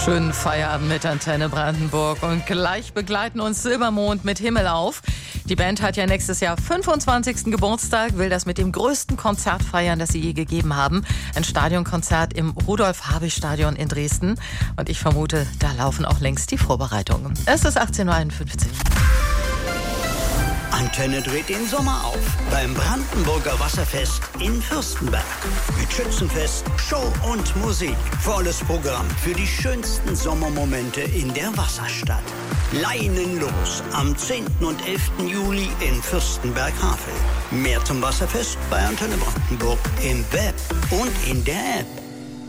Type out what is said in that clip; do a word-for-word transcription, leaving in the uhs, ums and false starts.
Schönen Feierabend mit Antenne Brandenburg und gleich begleiten uns Silbermond mit Himmel auf. Die Band hat ja nächstes Jahr fünfundzwanzigsten Geburtstag, will das mit dem größten Konzert feiern, das sie je gegeben haben. Ein Stadionkonzert im Rudolf-Habich-Stadion in Dresden. Und ich vermute, da laufen auch längst die Vorbereitungen. Es ist achtzehn Uhr einundfünfzig. Antenne dreht den Sommer auf beim Brandenburger Wasserfest in Fürstenberg. Mit Schützenfest, Show und Musik. Volles Programm für die schönsten Sommermomente in der Wasserstadt. Leinen los am zehnten und elften Juli in Fürstenberg-Havel. Mehr zum Wasserfest bei Antenne Brandenburg im Web und in der App.